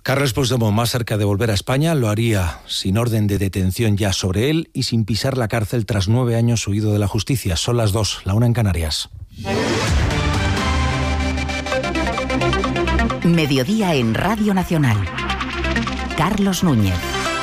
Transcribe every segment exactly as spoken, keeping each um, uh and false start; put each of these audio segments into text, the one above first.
Carles Puigdemont, más cerca de volver a España, lo haría sin orden de detención ya sobre él y sin pisar la cárcel tras nueve años huido de la justicia. Son las dos, la una en Canarias. Mediodía en Radio Nacional. Carlos Núñez.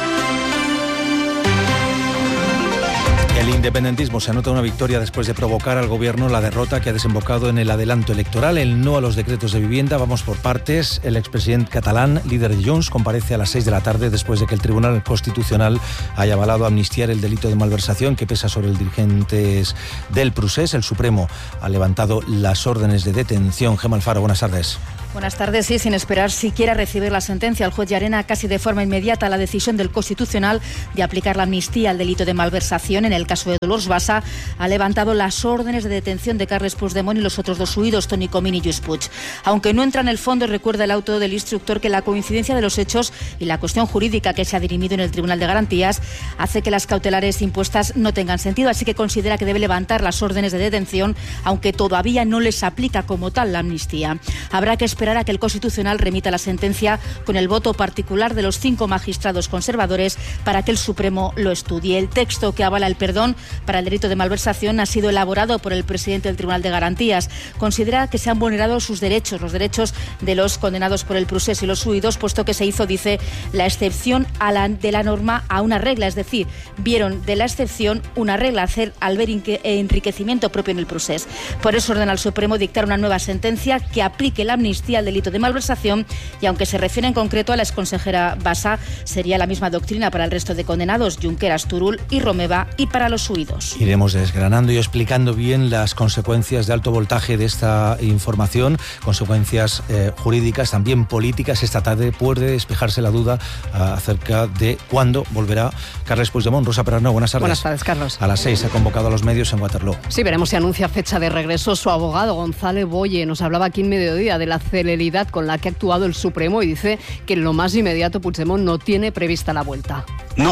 El independentismo se anota una victoria después de provocar al gobierno la derrota que ha desembocado en el adelanto electoral, el no a los decretos de vivienda. Vamos por partes. El expresidente catalán, líder de Junts, comparece a las seis de la tarde después de que el Tribunal Constitucional haya avalado amnistiar el delito de malversación que pesa sobre los dirigentes del Procés. El Supremo ha levantado las órdenes de detención. Gemma Alfaro, buenas tardes. Buenas tardes. Sí, sin esperar siquiera recibir la sentencia, el juez Llarena casi de forma inmediata la decisión del Constitucional de aplicar la amnistía al delito de malversación en el caso de Dolors Bassa ha levantado las órdenes de detención de Carles Puigdemont y los otros dos huidos, Toni Comín y Lluís Puig. Aunque no entra en el fondo, recuerda el auto del instructor que la coincidencia de los hechos y la cuestión jurídica que se ha dirimido en el Tribunal de Garantías hace que las cautelares impuestas no tengan sentido, así que considera que debe levantar las órdenes de detención, aunque todavía no les aplica como tal la amnistía. Habrá que esperar a que el Constitucional remita la sentencia con el voto particular de los cinco magistrados conservadores para que el Supremo lo estudie. El texto que avala el perdón para el delito de malversación ha sido elaborado por el presidente del Tribunal de Garantías. Considera que se han vulnerado sus derechos, los derechos de los condenados por el Procés y los huidos, puesto que se hizo, dice, la excepción a la, de la norma a una regla, es decir, vieron de la excepción una regla, hacer al ver enriquecimiento propio en el Procés. Por eso ordena al Supremo dictar una nueva sentencia que aplique la amnistía al delito de malversación y, aunque se refiere en concreto a la exconsejera Bassa, sería la misma doctrina para el resto de condenados, Junqueras, Turull y Romeva, y para los huidos. Iremos desgranando y explicando bien las consecuencias de alto voltaje de esta información, consecuencias eh, jurídicas, también políticas. Esta tarde puede despejarse la duda uh, acerca de cuándo volverá Carles Puigdemont. Rosa Perarnau, buenas tardes. Buenas tardes, Carlos. A las seis ha convocado a los medios en Waterloo. Sí, veremos si anuncia fecha de regreso. Su abogado, González Boye, nos hablaba aquí en Mediodía de la celeridad con la que ha actuado el Supremo y dice que en lo más inmediato Puigdemont no tiene prevista la vuelta. No.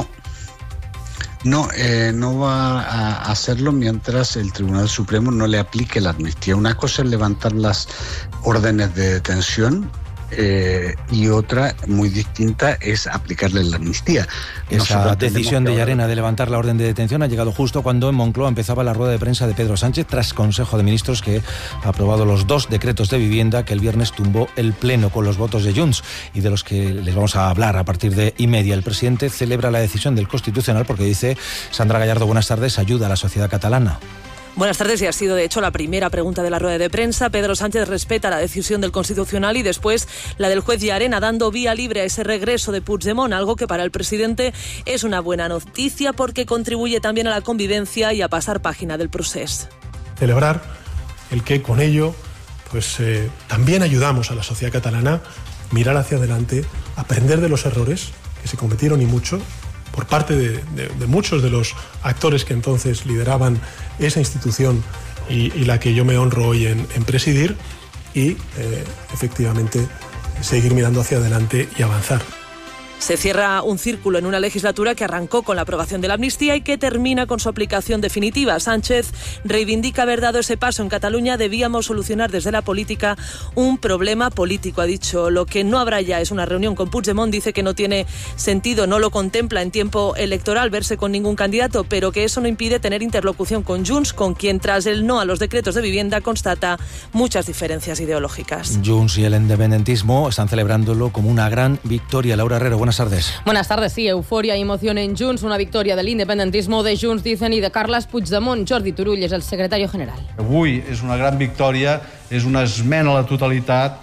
No, eh, no va a hacerlo mientras el Tribunal Supremo no le aplique la amnistía. Una cosa es levantar las órdenes de detención eh, y otra muy distinta es aplicarle la amnistía. Esa Nosotros decisión de ahora... Llarena de levantar la orden de detención ha llegado justo cuando en Moncloa empezaba la rueda de prensa de Pedro Sánchez tras Consejo de Ministros que ha aprobado los dos decretos de vivienda que el viernes tumbó el Pleno con los votos de Junts y de los que les vamos a hablar a partir de y media. El presidente celebra la decisión del Constitucional porque dice, Sandra Gallardo, buenas tardes, ayuda a la sociedad catalana. Buenas tardes, y ha sido de hecho la primera pregunta de la rueda de prensa. Pedro Sánchez respeta la decisión del Constitucional y después la del juez Llarena, dando vía libre a ese regreso de Puigdemont, algo que para el presidente es una buena noticia porque contribuye también a la convivencia y a pasar página del Procés. Celebrar el que con ello pues eh, también ayudamos a la sociedad catalana a mirar hacia adelante, aprender de los errores que se cometieron y mucho, por parte de, de, de muchos de los actores que entonces lideraban esa institución y, y la que yo me honro hoy en, en presidir y eh, efectivamente seguir mirando hacia adelante y avanzar. Se cierra un círculo en una legislatura que arrancó con la aprobación de la amnistía y que termina con su aplicación definitiva. Sánchez reivindica haber dado ese paso. En Cataluña debíamos solucionar desde la política un problema político, ha dicho. Lo que no habrá ya es una reunión con Puigdemont. Dice que no tiene sentido, no lo contempla en tiempo electoral verse con ningún candidato, pero que eso no impide tener interlocución con Junts, con quien tras el no a los decretos de vivienda constata muchas diferencias ideológicas. Junts y el independentismo están celebrándolo como una gran victoria. Laura Herrero, buenas tardes. Buenas tardes, sí, euforia y emoción en Junts, una victoria del independentismo de Junts, dicen, y de Carles Puigdemont. Jordi Turull és el secretario general. Avui és una gran victòria, és una esmena a la totalitat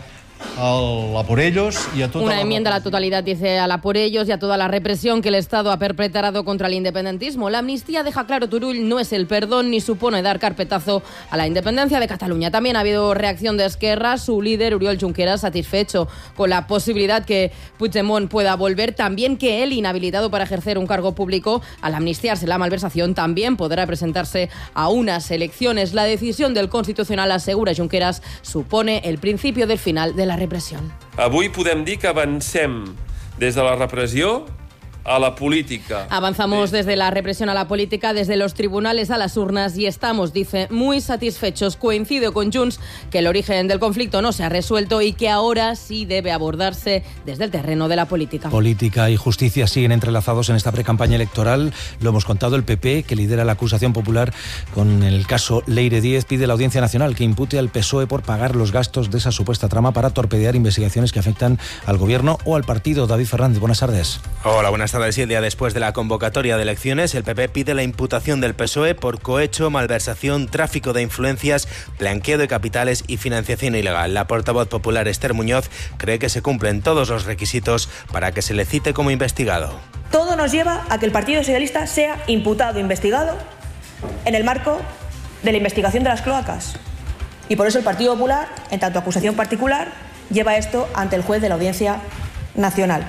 a por ellos y a toda Una la enmienda a la totalidad, dice, a la por ellos y a toda la represión que el Estado ha perpetrado contra el independentismo. La amnistía, deja claro Turull, no es el perdón ni supone dar carpetazo a la independencia de Cataluña. También ha habido reacción de Esquerra, su líder Oriol Junqueras satisfecho con la posibilidad que Puigdemont pueda volver, también que él, inhabilitado para ejercer un cargo público, al amnistiarse la malversación, también podrá presentarse a unas elecciones. La decisión del Constitucional, asegura Junqueras, supone el principio del final de la repressió. Avui podem dir que avancem des de la repressió a la política. Avanzamos desde la represión a la política, desde los tribunales a las urnas y estamos, dice, muy satisfechos. Coincido con Junts que el origen del conflicto no se ha resuelto y que ahora sí debe abordarse desde el terreno de la política. Política y justicia siguen entrelazados en esta precampaña electoral. Lo hemos contado, el P P, que lidera la acusación popular con el caso Leire Díez, pide a la Audiencia Nacional que impute al P S O E por pagar los gastos de esa supuesta trama para torpedear investigaciones que afectan al gobierno o al partido. David Fernández, buenas tardes. Hola, buenas tardes. Y el día después de la convocatoria de elecciones, el P P pide la imputación del P S O E por cohecho, malversación, tráfico de influencias, blanqueo de capitales y financiación ilegal. La portavoz popular Esther Muñoz cree que se cumplen todos los requisitos para que se le cite como investigado. Todo nos lleva a que el Partido Socialista sea imputado, investigado, en el marco de la investigación de las cloacas. Y por eso el Partido Popular, en tanto acusación particular, lleva esto ante el juez de la Audiencia Nacional.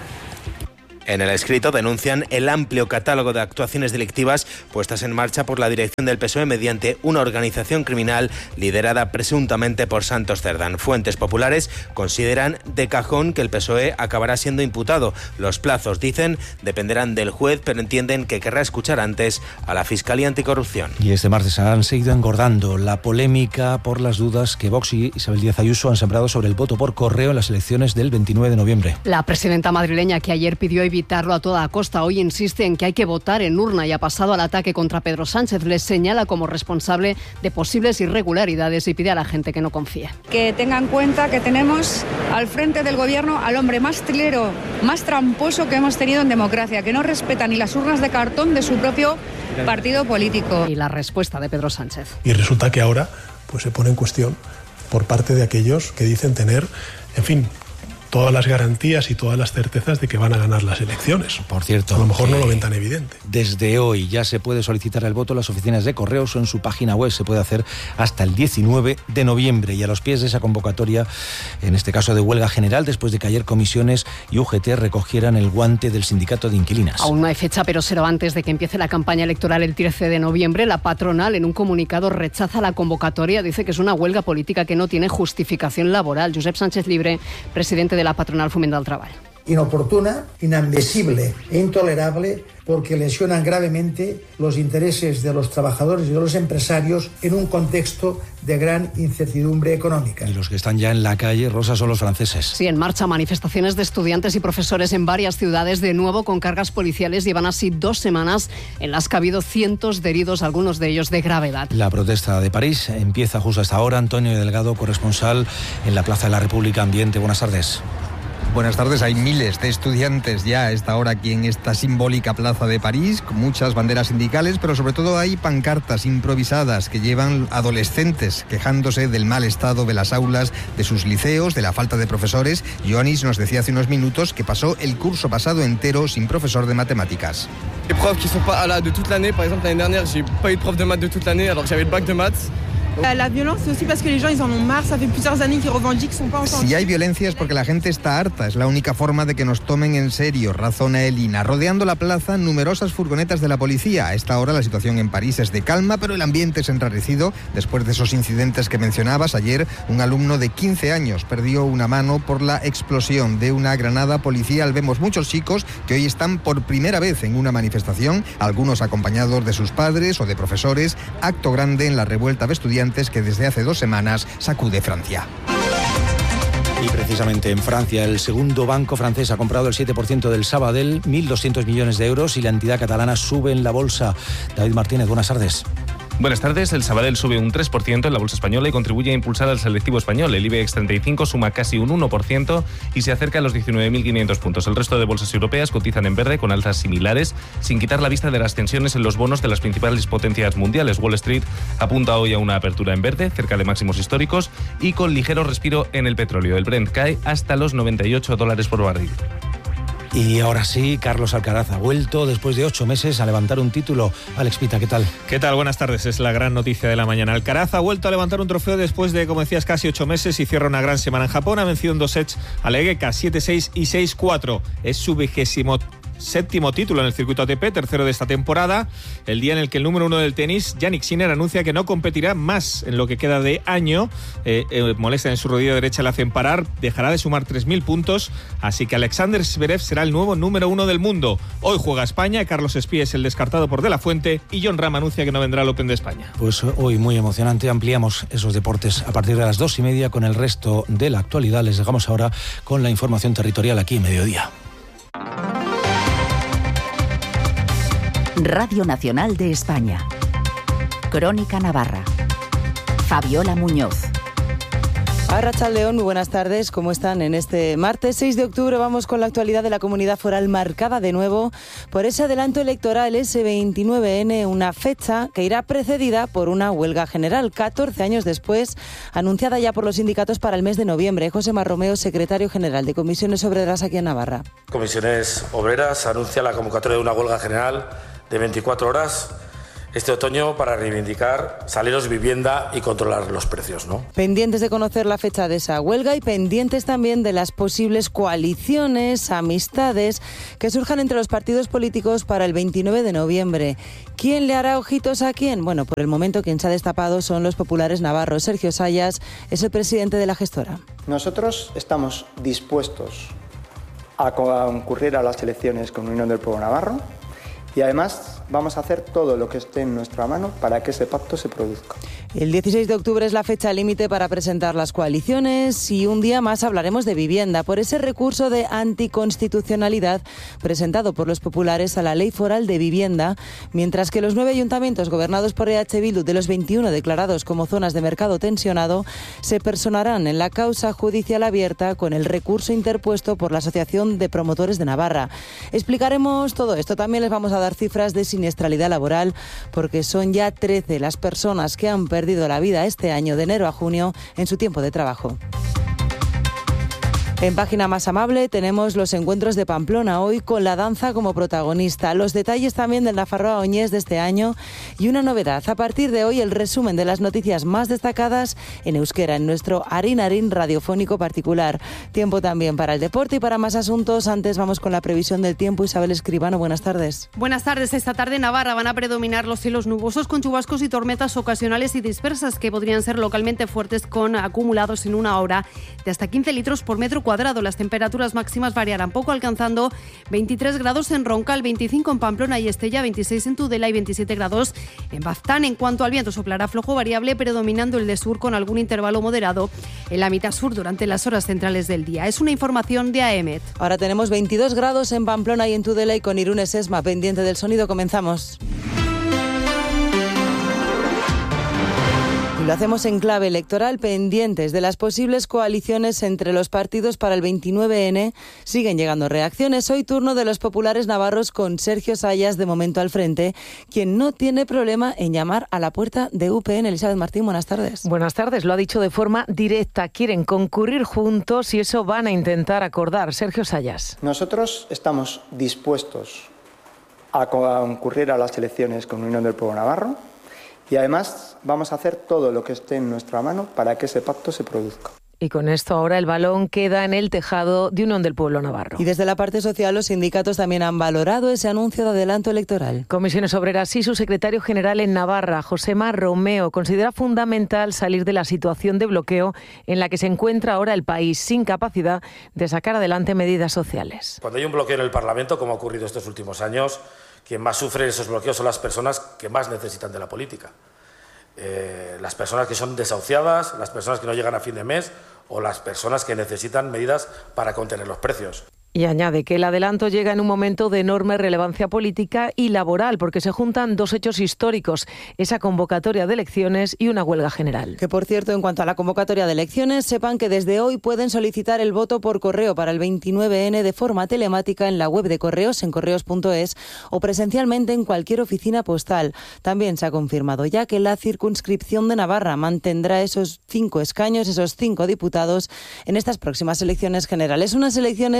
En el escrito denuncian el amplio catálogo de actuaciones delictivas puestas en marcha por la dirección del P S O E mediante una organización criminal liderada presuntamente por Santos Cerdán. Fuentes populares consideran de cajón que el P S O E acabará siendo imputado. Los plazos, dicen, dependerán del juez, pero entienden que querrá escuchar antes a la Fiscalía Anticorrupción. Y este martes han seguido engordando la polémica por las dudas que Vox y Isabel Díaz Ayuso han sembrado sobre el voto por correo en las elecciones del veintinueve de noviembre. La presidenta madrileña, que ayer pidió evitarlo a toda costa, hoy insiste en que hay que votar en urna y ha pasado al ataque contra Pedro Sánchez. Les señala como responsable de posibles irregularidades y pide a la gente que no confíe. Que tenga en cuenta que tenemos al frente del gobierno al hombre más trilero, más tramposo que hemos tenido en democracia, que no respeta ni las urnas de cartón de su propio partido político. Y la respuesta de Pedro Sánchez. Y resulta que ahora pues se pone en cuestión por parte de aquellos que dicen tener, en fin, todas las garantías y todas las certezas de que van a ganar las elecciones. Por cierto, a lo mejor no lo ven tan evidente. Desde hoy ya se puede solicitar el voto en las oficinas de correos o en su página web. Se puede hacer hasta el diecinueve de noviembre. Y a los pies de esa convocatoria, en este caso de huelga general, después de que ayer comisiones y U G T recogieran el guante del sindicato de inquilinas. Aún no hay fecha, pero será antes de que empiece la campaña electoral el trece de noviembre. La patronal, en un comunicado, rechaza la convocatoria. Dice que es una huelga política que no tiene justificación laboral. Josep Sánchez Libre, presidente de la patronal Foment del Treball. Inoportuna, inadmisible e intolerable porque lesionan gravemente los intereses de los trabajadores y de los empresarios en un contexto de gran incertidumbre económica. Y los que están ya en la calle, Rosa, son los franceses. Sí, en marcha manifestaciones de estudiantes y profesores en varias ciudades, de nuevo con cargas policiales. Llevan así dos semanas en las que ha habido cientos de heridos, algunos de ellos de gravedad. La protesta de París empieza justo a esta hora. Antonio Delgado, corresponsal en la Plaza de la República Ambiente. Buenas tardes. Buenas tardes. Hay miles de estudiantes ya a esta hora aquí en esta simbólica plaza de París, con muchas banderas sindicales, pero sobre todo hay pancartas improvisadas que llevan adolescentes quejándose del mal estado de las aulas de sus liceos, de la falta de profesores. Ioannis nos decía hace unos minutos que pasó el curso pasado entero sin profesor de matemáticas. Les profs qui sont pas là de toute l'année, par exemple l'année dernière, j'ai pas eu de prof de maths de toute l'année alors que j'avais le bac de maths. La violencia aussi parce que les gens ils en ont marre, ça fait plusieurs années qu'ils revendiquent, sont pas entendus. Si hay violencia es porque la gente está harta, es la única forma de que nos tomen en serio, razona Elina. Rodeando la plaza, numerosas furgonetas de la policía. A esta hora la situación en París es de calma, pero el ambiente es enrarecido después de esos incidentes que mencionabas. Ayer un alumno de quince años perdió una mano por la explosión de una granada policial. Vemos muchos chicos que hoy están por primera vez en una manifestación, algunos acompañados de sus padres o de profesores. Acto grande en la revuelta de estudiantes que desde hace dos semanas sacude Francia. Y precisamente en Francia, el segundo banco francés ha comprado el siete por ciento del Sabadell, mil doscientos millones de euros, y la entidad catalana sube en la bolsa. David Martínez, buenas tardes. Buenas tardes. El Sabadell sube un tres por ciento en la bolsa española y contribuye a impulsar al selectivo español. El IBEX treinta y cinco suma casi un uno por ciento y se acerca a los diecinueve mil quinientos puntos. El resto de bolsas europeas cotizan en verde con alzas similares, sin quitar la vista de las tensiones en los bonos de las principales potencias mundiales. Wall Street apunta hoy a una apertura en verde, cerca de máximos históricos, y con ligero respiro en el petróleo. El Brent cae hasta los noventa y ocho dólares por barril. Y ahora sí, Carlos Alcaraz ha vuelto después de ocho meses a levantar un título. Alex Pita, ¿qué tal? ¿Qué tal? Buenas tardes. Es la gran noticia de la mañana. Alcaraz ha vuelto a levantar un trofeo después de, como decías, casi ocho meses y cierra una gran semana en Japón. Ha vencido en dos sets a Legeka, siete seis y seis cuatro. Es su vigésimo séptimo título en el circuito A T P, tercero de esta temporada, el día en el que el número uno del tenis, Jannik Sinner, anuncia que no competirá más en lo que queda de año. Eh, eh, molestia en su rodilla derecha le hacen parar, dejará de sumar tres mil puntos, así que Alexander Zverev será el nuevo número uno del mundo. Hoy juega España, Carlos Espí es el descartado por De La Fuente y Jon Rahm anuncia que no vendrá al Open de España. Pues hoy muy emocionante, ampliamos esos deportes a partir de las dos y media con el resto de la actualidad. Les dejamos ahora con la información territorial aquí en Mediodía. Radio Nacional de España. Crónica Navarra. Fabiola Muñoz. Arratsaldeon, muy buenas tardes. ¿Cómo están? En este martes seis de octubre vamos con la actualidad de la Comunidad Foral, marcada de nuevo por ese adelanto electoral, ese veintinueve ene, una fecha que irá precedida por una huelga general, catorce años después, anunciada ya por los sindicatos para el mes de noviembre. José Romeo, secretario general de Comisiones Obreras aquí en Navarra. Comisiones Obreras anuncia la convocatoria de una huelga general de veinticuatro horas este otoño para reivindicar salarios de vivienda y controlar los precios, ¿no? Pendientes de conocer la fecha de esa huelga y pendientes también de las posibles coaliciones, amistades que surjan entre los partidos políticos para el veintinueve de noviembre. ¿Quién le hará ojitos a quién? Bueno, por el momento quien se ha destapado son los populares navarros. Sergio Sayas es el presidente de la gestora. Nosotros estamos dispuestos a concurrir a las elecciones con Unión del Pueblo Navarro. Y además vamos a hacer todo lo que esté en nuestra mano para que ese pacto se produzca. El dieciséis de octubre es la fecha límite para presentar las coaliciones y un día más hablaremos de vivienda por ese recurso de anticonstitucionalidad presentado por los populares a la Ley Foral de Vivienda, mientras que los nueve ayuntamientos gobernados por E H Bildu, de los veintiuno declarados como zonas de mercado tensionado, se personarán en la causa judicial abierta con el recurso interpuesto por la Asociación de Promotores de Navarra. Explicaremos todo esto. También les vamos a dar cifras de siniestralidad laboral, porque son ya trece las personas que han perdido la vida este año de enero a junio en su tiempo de trabajo. En Página Más Amable tenemos los encuentros de Pamplona, hoy con la danza como protagonista. Los detalles también del Nafarroa Oñés de este año y una novedad. A partir de hoy, el resumen de las noticias más destacadas en euskera, en nuestro Arin Arin radiofónico particular. Tiempo también para el deporte y para más asuntos. Antes vamos con la previsión del tiempo. Isabel Escribano, buenas tardes. Buenas tardes. Esta tarde en Navarra van a predominar los cielos nubosos con chubascos y tormentas ocasionales y dispersas que podrían ser localmente fuertes, con acumulados en una hora de hasta quince litros por metro cuadrado. Las temperaturas máximas variarán poco, alcanzando veintitrés grados en Roncal, veinticinco en Pamplona y Estella, veintiséis en Tudela y veintisiete grados en Baztán. En cuanto al viento, soplará flojo variable, predominando el de sur con algún intervalo moderado en la mitad sur durante las horas centrales del día. Es una información de A E M E T. Ahora tenemos veintidós grados en Pamplona y en Tudela, y con Irune Sesma pendiente del sonido comenzamos. Lo hacemos en clave electoral, pendientes de las posibles coaliciones entre los partidos para el veintinueve ene. Siguen llegando reacciones. Hoy turno de los populares navarros con Sergio Sayas de momento al frente, quien no tiene problema en llamar a la puerta de U P N. Elizabeth Martín, buenas tardes. Buenas tardes. Lo ha dicho de forma directa. Quieren concurrir juntos y eso van a intentar acordar. Sergio Sayas. Nosotros estamos dispuestos a concurrir a las elecciones con Unión del Pueblo Navarro. Y además vamos a hacer todo lo que esté en nuestra mano para que ese pacto se produzca. Y con esto ahora el balón queda en el tejado de Unión del Pueblo Navarro. Y desde la parte social los sindicatos también han valorado ese anuncio de adelanto electoral. Comisiones Obreras y su secretario general en Navarra, Josema Romeo, considera fundamental salir de la situación de bloqueo en la que se encuentra ahora el país, sin capacidad de sacar adelante medidas sociales. Cuando hay un bloqueo en el Parlamento, como ha ocurrido estos últimos años, quien más sufre esos bloqueos son las personas que más necesitan de la política. Eh, las personas que son desahuciadas, las personas que no llegan a fin de mes o las personas que necesitan medidas para contener los precios. Y añade que el adelanto llega en un momento de enorme relevancia política y laboral, porque se juntan dos hechos históricos, esa convocatoria de elecciones y una huelga general. Que, por cierto, en cuanto a la convocatoria de elecciones, sepan que desde hoy pueden solicitar el voto por correo para el veintinueve ene de forma telemática en la web de Correos, en correos punto es, o presencialmente en cualquier oficina postal. También se ha confirmado ya que la circunscripción de Navarra mantendrá esos cinco escaños, esos cinco diputados, en estas próximas elecciones generales. Unas elecciones que aún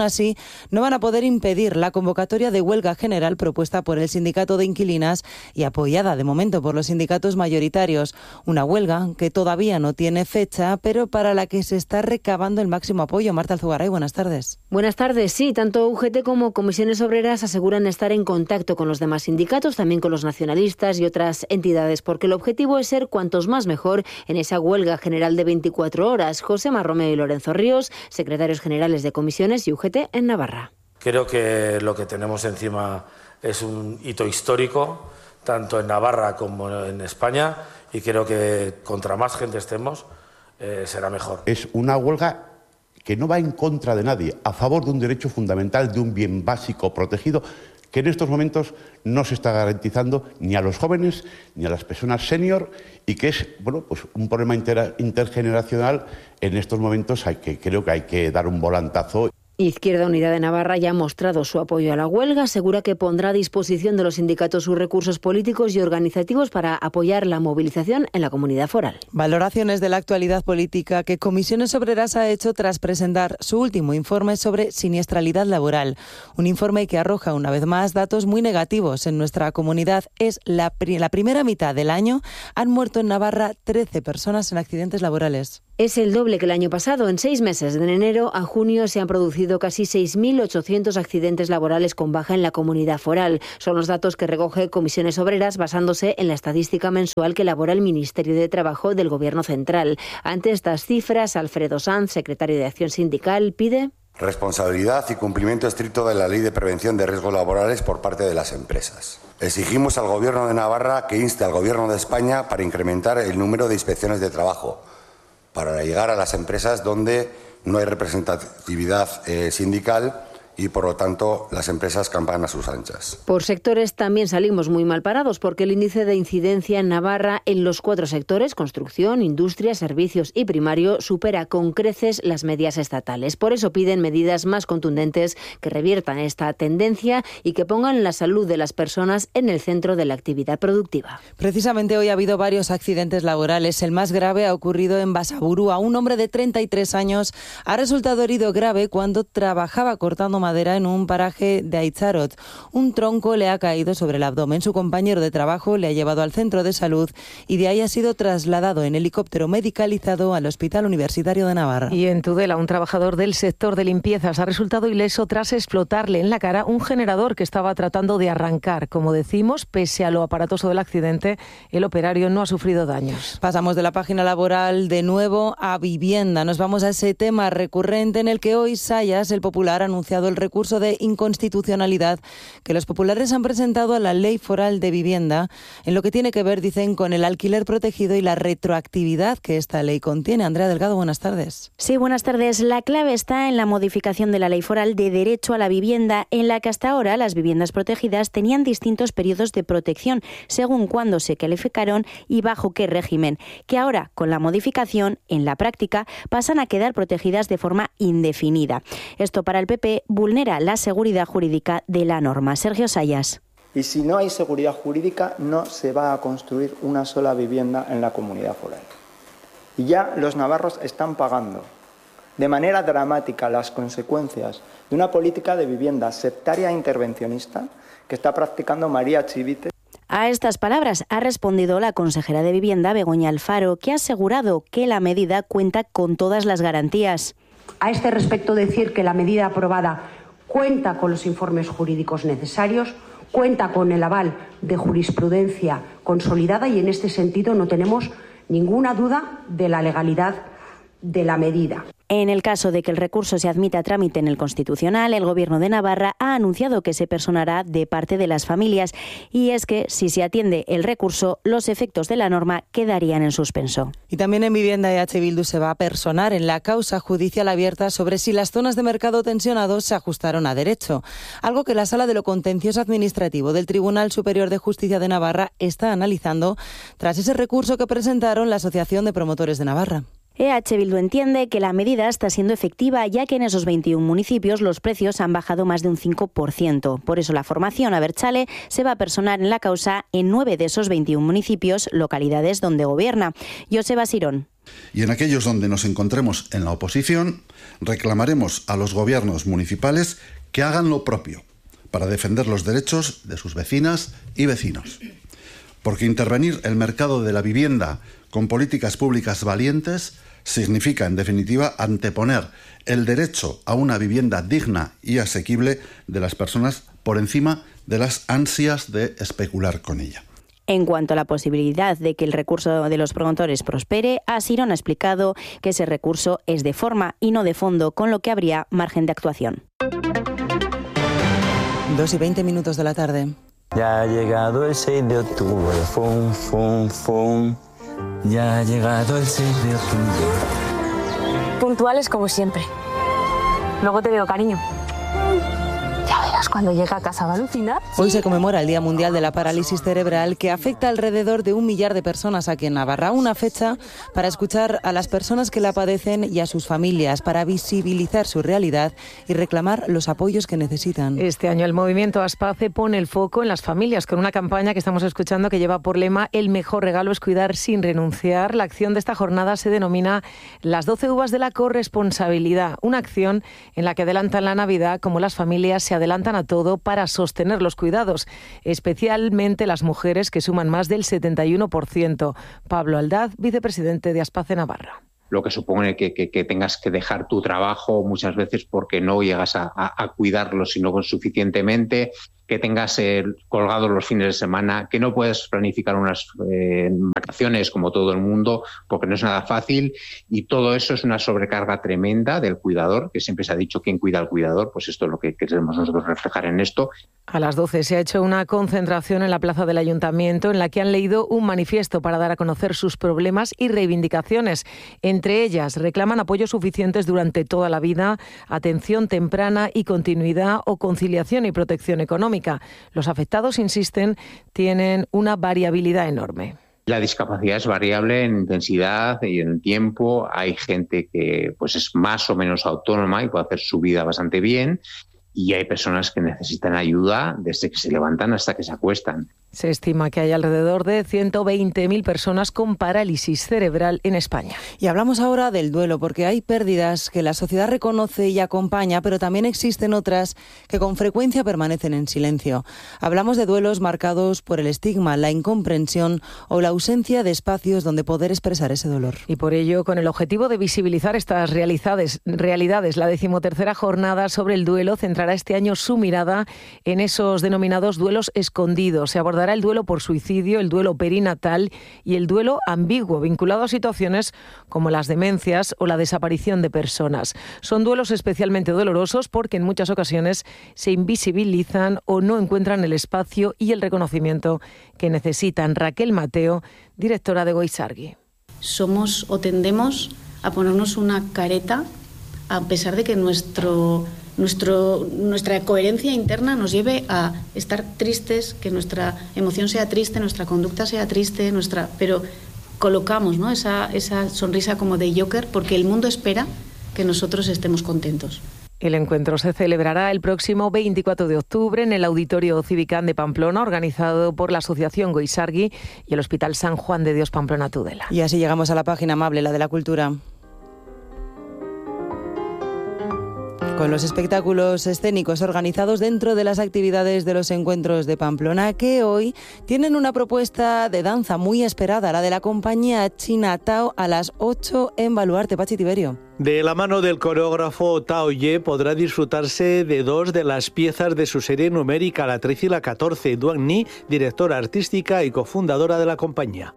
así no van a poder impedir la convocatoria de huelga general propuesta por el sindicato de inquilinas y apoyada de momento por los sindicatos mayoritarios. Una huelga que todavía no tiene fecha, pero para la que se está recabando el máximo apoyo. Marta Alzugaray, buenas tardes. Buenas tardes. Sí, tanto U G T como Comisiones Obreras aseguran estar en contacto con los demás sindicatos, también con los nacionalistas y otras entidades, porque el objetivo es ser cuantos más mejor en esa huelga general de veinticuatro horas. Josema Romeo y Lorenzo Ríos, secretarios generales de Comisiones y U G T en Navarra. Creo que lo que tenemos encima es un hito histórico, tanto en Navarra como en España, y creo que contra más gente estemos, eh, será mejor. Es una huelga que no va en contra de nadie, a favor de un derecho fundamental, de un bien básico protegido, que en estos momentos no se está garantizando ni a los jóvenes ni a las personas senior, y que es bueno, pues un problema inter, intergeneracional. En estos momentos hay que, creo que hay que dar un volantazo. Izquierda Unida de Navarra ya ha mostrado su apoyo a la huelga, asegura que pondrá a disposición de los sindicatos sus recursos políticos y organizativos para apoyar la movilización en la comunidad foral. Valoraciones de la actualidad política que Comisiones Obreras ha hecho tras presentar su último informe sobre siniestralidad laboral. Un informe que arroja una vez más datos muy negativos. En nuestra comunidad es la, pri- la primera mitad del año han muerto en Navarra trece personas en accidentes laborales. Es el doble que el año pasado. En seis meses, de enero a junio, se han producido casi seis mil ochocientos accidentes laborales con baja en la comunidad foral. Son los datos que recoge Comisiones Obreras basándose en la estadística mensual que elabora el Ministerio de Trabajo del Gobierno Central. Ante estas cifras, Alfredo Sanz, secretario de Acción Sindical, pide responsabilidad y cumplimiento estricto de la Ley de Prevención de Riesgos Laborales por parte de las empresas. Exigimos al Gobierno de Navarra que inste al Gobierno de España para incrementar el número de inspecciones de trabajo, para llegar a las empresas donde no hay representatividad eh, sindical y, por lo tanto, las empresas campan a sus anchas. Por sectores también salimos muy mal parados, porque el índice de incidencia en Navarra en los cuatro sectores, construcción, industria, servicios y primario, supera con creces las medias estatales. Por eso piden medidas más contundentes que reviertan esta tendencia y que pongan la salud de las personas en el centro de la actividad productiva. Precisamente hoy ha habido varios accidentes laborales. El más grave ha ocurrido en Basaburúa. Un hombre de treinta y tres años ha resultado herido grave cuando trabajaba cortando madera en un paraje de Aitzarot. Un tronco le ha caído sobre el abdomen. Su compañero de trabajo le ha llevado al centro de salud y de ahí ha sido trasladado en helicóptero medicalizado al Hospital Universitario de Navarra. Y en Tudela, un trabajador del sector de limpiezas ha resultado ileso tras explotarle en la cara un generador que estaba tratando de arrancar. Como decimos, pese a lo aparatoso del accidente, el operario no ha sufrido daños. Pasamos de la página laboral de nuevo a vivienda. Nos vamos a ese tema recurrente en el que hoy Sayas, el Popular, ha anunciado el recurso de inconstitucionalidad que los populares han presentado a la Ley Foral de Vivienda, en lo que tiene que ver, dicen, con el alquiler protegido y la retroactividad que esta ley contiene. Andrea Delgado, buenas tardes. Sí, buenas tardes. La clave está en la modificación de la Ley Foral de Derecho a la Vivienda, en la que hasta ahora las viviendas protegidas tenían distintos periodos de protección, según cuándo se calificaron y bajo qué régimen, que ahora, con la modificación, en la práctica, pasan a quedar protegidas de forma indefinida. Esto para el P P vulnera la seguridad jurídica de la norma. Sergio Sayas. Y si no hay seguridad jurídica, no se va a construir una sola vivienda en la comunidad foral. Y ya los navarros están pagando de manera dramática las consecuencias de una política de vivienda sectaria e intervencionista que está practicando María Chivite. A estas palabras ha respondido la consejera de Vivienda, Begoña Alfaro, que ha asegurado que la medida cuenta con todas las garantías. A este respecto, decir que la medida aprobada cuenta con los informes jurídicos necesarios, cuenta con el aval de jurisprudencia consolidada y en este sentido no tenemos ninguna duda de la legalidad de la medida. En el caso de que el recurso se admita a trámite en el Constitucional, el Gobierno de Navarra ha anunciado que se personará de parte de las familias. Y es que, si se atiende el recurso, los efectos de la norma quedarían en suspenso. Y también en Vivienda, E H Bildu se va a personar en la causa judicial abierta sobre si las zonas de mercado tensionado se ajustaron a derecho. Algo que la Sala de lo Contencioso Administrativo del Tribunal Superior de Justicia de Navarra está analizando tras ese recurso que presentaron la Asociación de Promotores de Navarra. E H Bildu entiende que la medida está siendo efectiva, ya que en esos veintiún municipios los precios han bajado más de un cinco por ciento. Por eso la formación Abertzale se va a personar en la causa en nueve de esos veintiún municipios, localidades donde gobierna. Joseba Sirón. Y en aquellos donde nos encontremos en la oposición, reclamaremos a los gobiernos municipales que hagan lo propio para defender los derechos de sus vecinas y vecinos. Porque intervenir el mercado de la vivienda con políticas públicas valientes significa, en definitiva, anteponer el derecho a una vivienda digna y asequible de las personas por encima de las ansias de especular con ella. En cuanto a la posibilidad de que el recurso de los promotores prospere, Asirón ha explicado que ese recurso es de forma y no de fondo, con lo que habría margen de actuación. Dos y veinte minutos de la tarde. Ya ha llegado el seis de octubre, fum, fum, fum. Ya ha llegado el seis de octubre. Puntuales como siempre. Luego te veo, cariño. Ya verás cuando llega a casa, va a alucinar. Hoy se conmemora el Día Mundial de la Parálisis Cerebral, que afecta alrededor de un millar de personas aquí en Navarra. Una fecha para escuchar a las personas que la padecen y a sus familias, para visibilizar su realidad y reclamar los apoyos que necesitan. Este año el movimiento Aspace pone el foco en las familias, con una campaña que estamos escuchando que lleva por lema "El mejor regalo es cuidar sin renunciar". La acción de esta jornada se denomina Las doce uvas de la corresponsabilidad, una acción en la que adelantan la Navidad como las familias se adelantan a todo para sostener los cuidados, especialmente las mujeres, que suman más del setenta y uno por ciento. Pablo Aldaz, vicepresidente de Aspace Navarra. Lo que supone que, que, que tengas que dejar tu trabajo muchas veces porque no llegas a, a, a cuidarlo sino con suficientemente, que tengas eh, colgados los fines de semana, que no puedes planificar unas eh, vacaciones como todo el mundo porque no es nada fácil, y todo eso es una sobrecarga tremenda del cuidador, que siempre se ha dicho quién cuida al cuidador, pues esto es lo que queremos nosotros reflejar en esto. A las doce se ha hecho una concentración en la plaza del Ayuntamiento en la que han leído un manifiesto para dar a conocer sus problemas y reivindicaciones. Entre ellas reclaman apoyos suficientes durante toda la vida, atención temprana y continuidad o conciliación y protección económica. Los afectados, insisten, tienen una variabilidad enorme. La discapacidad es variable en intensidad y en tiempo. Hay gente que pues es más o menos autónoma y puede hacer su vida bastante bien, y hay personas que necesitan ayuda desde que se levantan hasta que se acuestan. Se estima que hay alrededor de ciento veinte mil personas con parálisis cerebral en España. Y hablamos ahora del duelo, porque hay pérdidas que la sociedad reconoce y acompaña, pero también existen otras que con frecuencia permanecen en silencio. Hablamos de duelos marcados por el estigma, la incomprensión o la ausencia de espacios donde poder expresar ese dolor. Y por ello, con el objetivo de visibilizar estas realidades, realidades la decimotercera jornada sobre el duelo centrará este año su mirada en esos denominados duelos escondidos. Se abordará el duelo por suicidio, el duelo perinatal y el duelo ambiguo, vinculado a situaciones como las demencias o la desaparición de personas. Son duelos especialmente dolorosos porque en muchas ocasiones se invisibilizan o no encuentran el espacio y el reconocimiento que necesitan. Raquel Mateo, directora de Goizargui. Somos o tendemos a ponernos una careta a pesar de que nuestro... Nuestro, nuestra coherencia interna nos lleve a estar tristes, que nuestra emoción sea triste, nuestra conducta sea triste, nuestra, pero colocamos, ¿no?, esa, esa sonrisa como de Joker porque el mundo espera que nosotros estemos contentos. El encuentro se celebrará el próximo veinticuatro de octubre en el Auditorio Civicán de Pamplona, organizado por la Asociación Goizargui y el Hospital San Juan de Dios Pamplona Tudela. Y así llegamos a la página amable, la de la cultura. Con los espectáculos escénicos organizados dentro de las actividades de los encuentros de Pamplona, que hoy tienen una propuesta de danza muy esperada, la de la compañía china Tao, a las ocho en Baluarte. Pachi Tiberio. De la mano del coreógrafo Tao Ye podrá disfrutarse de dos de las piezas de su serie numérica, la trece y la catorce. Duan Ni, directora artística y cofundadora de la compañía.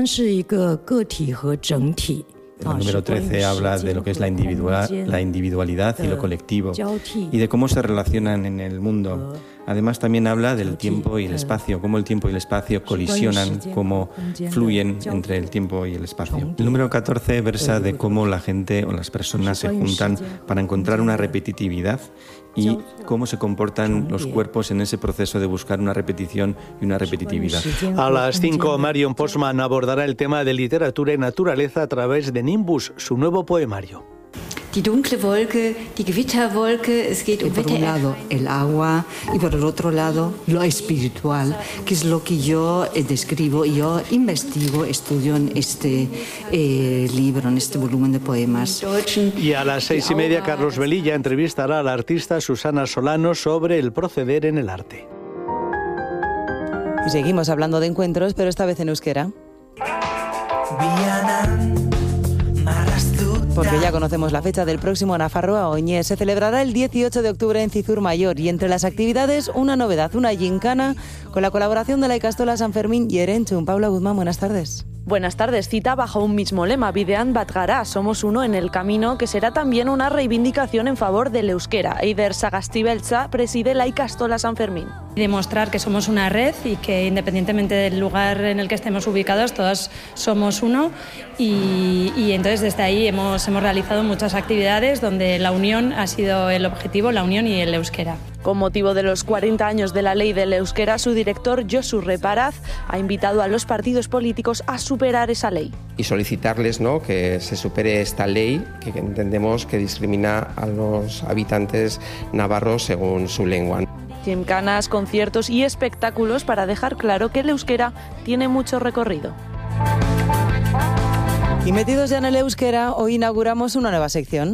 El número trece habla de lo que es la, individual, la individualidad y lo colectivo y de cómo se relacionan en el mundo Además también habla del tiempo y el espacio, cómo el tiempo y el espacio colisionan, cómo fluyen entre el tiempo y el espacio. El número catorce versa de cómo la gente o las personas se juntan para encontrar una repetitividad y cómo se comportan los cuerpos en ese proceso de buscar una repetición y una repetitividad. A las cinco, Marion Postman abordará el tema de literatura y naturaleza a través de Nimbus, su nuevo poemario. Die dunkle Wolke, die Gewitterwolke, es geht um Por un lado el agua y por el otro lado lo espiritual, que es lo que yo eh, describo y yo investigo, estudio en este eh, libro, en este volumen de poemas. Y a las seis y media, Carlos Velilla entrevistará a la artista Susana Solano sobre el proceder en el arte. Y seguimos hablando de encuentros, pero esta vez en euskera. Porque ya conocemos la fecha del próximo Nafarroa Oñez. Se celebrará el dieciocho de octubre en Cizur Mayor y entre las actividades una novedad, una gincana con la colaboración de la Ikastola San Fermín y Erenchun. Paula Guzmán, buenas tardes. Buenas tardes. Cita bajo un mismo lema, Bidean bat gara, somos uno en el camino, que será también una reivindicación en favor del euskera. Eider Sagastibeltza preside la Ikastola San Fermín. Demostrar que somos una red y que independientemente del lugar en el que estemos ubicados, todos somos uno y, y entonces desde ahí hemos, hemos realizado muchas actividades donde la unión ha sido el objetivo, la unión y el euskera. Con motivo de los cuarenta años de la ley del euskera, su director, Josu Reparaz, ha invitado a los partidos políticos a superar esa ley. Y solicitarles, ¿no?, que se supere esta ley que entendemos que discrimina a los habitantes navarros según su lengua. Gimcanas, conciertos y espectáculos para dejar claro que el euskera tiene mucho recorrido. Y metidos ya en el euskera, hoy inauguramos una nueva sección.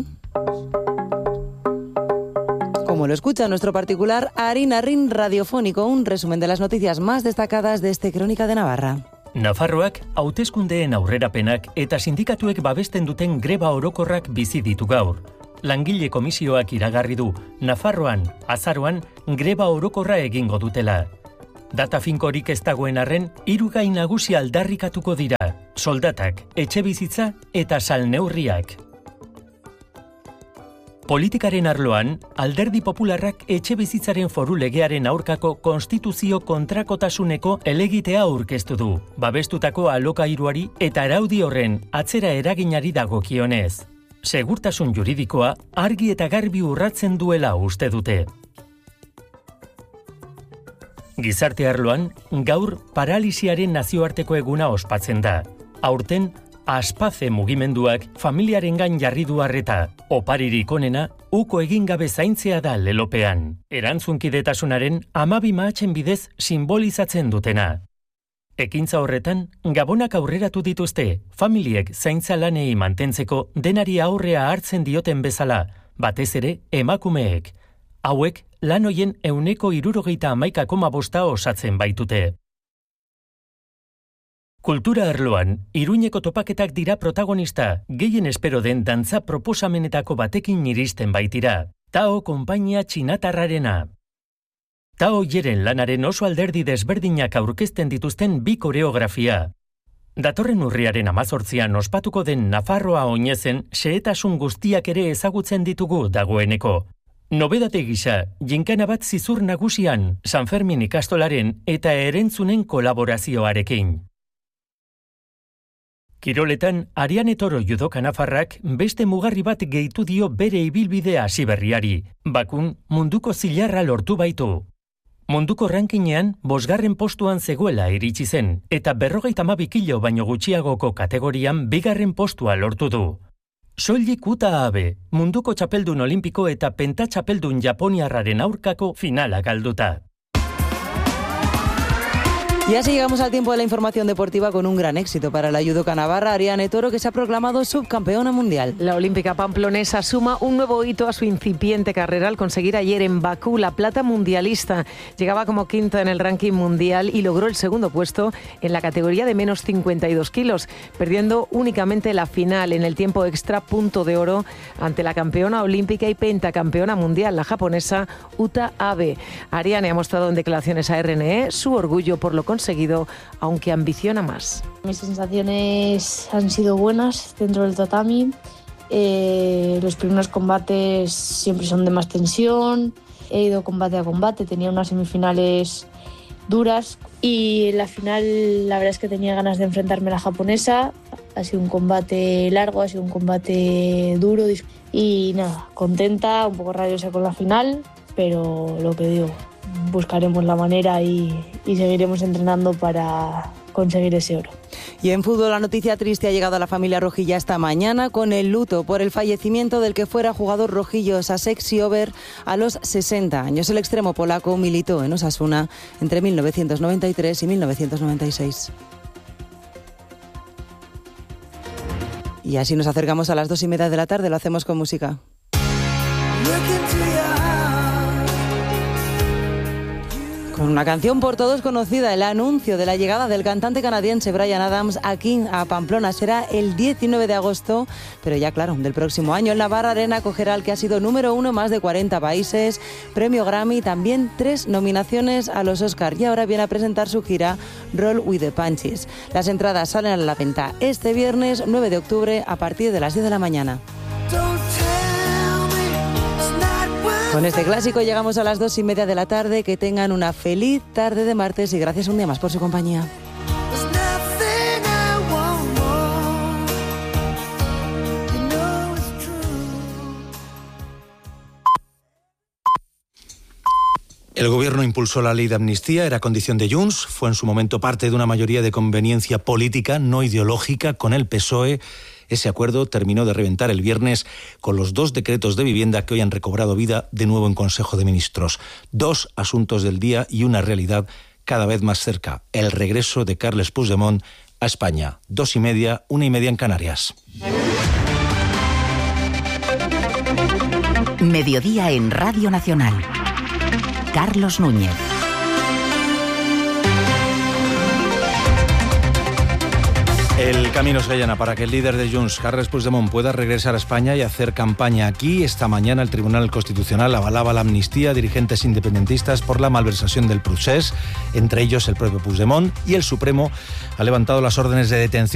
Como lo escucha nuestro particular Arinarrin radiofónico, un resumen de las noticias más destacadas de este Crónica de Navarra. Nafarroak hauteskundeen aurrerapenak eta sindikatuek babesten duten greba orokorrak bizi ditu gaur. Langile komisioak iragarri du Nafarroan, azaroan, greba orokorra egingo dutela. Data finkorik ez dagoen arren, hiru gai nagusi aldarrikatuko dira: soldatak, etxebizitza eta salneurriak. Politikaren arloan, Alderdi Popularrak etxebizitzaren foru legearen aurkako konstituzio kontrakotasuneko helegitea aurkeztu du, babestutako alokairuari eta araudi horren atzera eraginari dagokionez. Segurtasun juridikoa argi eta garbi urratzen duela uste dute. Gizarte arloan, gaur paralisiaren nazioarteko eguna ospatzen da. Aurten, Aspaze mugimenduak familiaren gain jarri du harreta. Oparirik onena, uko egin gabe zaintzea da lelopean. Erantzunkidetasunaren hamabi mahatzen bidez simbolizatzen dutena. Ekintza horretan, gabonak aurreratu dituzte, familiek zaintza lanei mantentzeko denari aurrea hartzen dioten bezala, batez ere emakumeek. Hauek, lan hoien euneko hirurogeita hamaika koma bosta osatzen baitute. Kultura arloan, Iruñeko topaketak dira protagonista, gehien espero den dantza proposamenetako batekin iristen baitira. Tao konpainia txinatarrarena. Tao jeren lanaren oso alderdi desberdinak aurkezten dituzten bi koreografia. Datorren urriaren amazortzian ospatuko den Nafarroa Oñezen xehetasun guztiak ere ezagutzen ditugu dagoeneko. Nobedate gisa, ginkana bat Zizur nagusian, San Fermin ikastolaren eta Erentzunen kolaborazioarekin. Kiroletan, Ariane Toro judoka nafarrak beste mugarri bat gehitu dio bere ibilbide hasi berriari. Bakun munduko zilarra lortu baitu. Munduko rankinean bosgarren postuan zegoela iritsi zen, eta berrogeita hamabi kilo baino gutxiagoko kategorian bigarren postua lortu du. Soilik Uta Abe, munduko txapeldun olimpiko eta pentatxapeldun japoniarraren aurkako finala galduta. Y así llegamos al tiempo de la información deportiva con un gran éxito para la judoka navarra Ariane Toro, que se ha proclamado subcampeona mundial. La olímpica pamplonesa suma un nuevo hito a su incipiente carrera al conseguir ayer en Bakú la plata mundialista. Llegaba como quinta en el ranking mundial y logró el segundo puesto en la categoría de menos cincuenta y dos kilos, perdiendo únicamente la final en el tiempo extra punto de oro ante la campeona olímpica y pentacampeona mundial, la japonesa Uta Abe. Ariane ha mostrado en declaraciones a R N E su orgullo por lo conseguido, aunque ambiciona más. Mis sensaciones han sido buenas dentro del tatami. Eh, los primeros combates siempre son de más tensión. He ido combate a combate, tenía unas semifinales duras y en la final la verdad es que tenía ganas de enfrentarme a la japonesa. Ha sido un combate largo, ha sido un combate duro y nada, contenta, un poco rabiosa con la final, pero lo que digo, buscaremos la manera y, y seguiremos entrenando para conseguir ese oro. Y en fútbol, la noticia triste ha llegado a la familia rojilla esta mañana con el luto por el fallecimiento del que fuera jugador rojillo Sasek Siober a los sesenta años. El extremo polaco militó en Osasuna entre mil novecientos noventa y tres y mil novecientos noventa y seis. Y así nos acercamos a las dos y media de la tarde, lo hacemos con música. Con una canción por todos conocida, el anuncio de la llegada del cantante canadiense Bryan Adams aquí a Pamplona será el diecinueve de agosto, pero ya claro, del próximo año. En Navarra Arena acogerá al que ha sido número uno en más de cuarenta países, premio Grammy, también tres nominaciones a los Oscar y ahora viene a presentar su gira Roll with the Punches. Las entradas salen a la venta este viernes nueve de octubre a partir de las diez de la mañana. Con este clásico llegamos a las dos y media de la tarde. Que tengan una feliz tarde de martes y gracias un día más por su compañía. El Gobierno impulsó la ley de amnistía, era condición de Junts, fue en su momento parte de una mayoría de conveniencia política, no ideológica, con el P S O E. Ese acuerdo terminó de reventar el viernes con los dos decretos de vivienda que hoy han recobrado vida de nuevo en Consejo de Ministros. Dos asuntos del día y una realidad cada vez más cerca. El regreso de Carles Puigdemont a España. Dos y media, una y media en Canarias. Mediodía en Radio Nacional. Carlos Núñez. El camino se allana para que el líder de Junts, Carles Puigdemont, pueda regresar a España y hacer campaña aquí. Esta mañana el Tribunal Constitucional avalaba la amnistía a dirigentes independentistas por la malversación del procés, entre ellos el propio Puigdemont, y el Supremo ha levantado las órdenes de detención